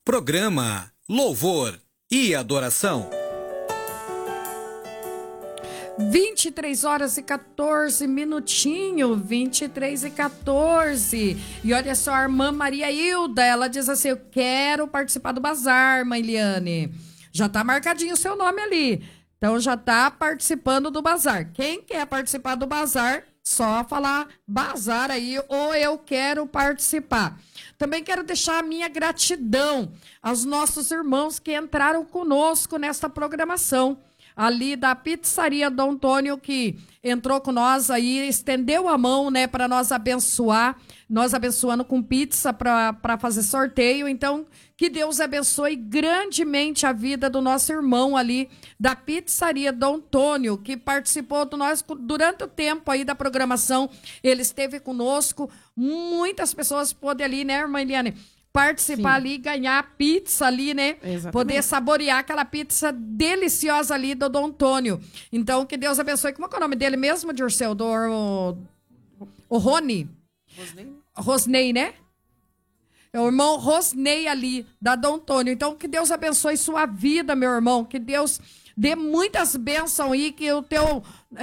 Programa Louvor e Adoração. 23 horas e 14 minutinhos, 23 e 14. E olha só, a irmã Maria Hilda, ela diz assim: eu quero participar do bazar, mãe Liane. Já tá marcadinho o seu nome ali. Então já tá participando do bazar. Quem quer participar do bazar, só falar bazar aí, ou eu quero participar. Também quero deixar a minha gratidão aos nossos irmãos que entraram conosco nesta programação. Ali da Pizzaria Dom Antônio, que entrou com nós aí, estendeu a mão, né, para nós abençoar, nós abençoando com pizza para fazer sorteio. Então, que Deus abençoe grandemente a vida do nosso irmão ali da Pizzaria Dom Antônio, que participou do nós durante o tempo aí da programação. Ele esteve conosco, muitas pessoas podem ali, né, irmã Eliane, participar. Sim. Ali, ganhar pizza ali, né? Exatamente. Poder saborear aquela pizza deliciosa ali do Dom Antônio. Então, que Deus abençoe. Como é o nome dele mesmo, Dirceu? O Rony? Rosnei, né? É o irmão Rosnei ali, da Dom Antônio. Então, que Deus abençoe sua vida, meu irmão. Que Deus dê muitas bênçãos aí, que o teu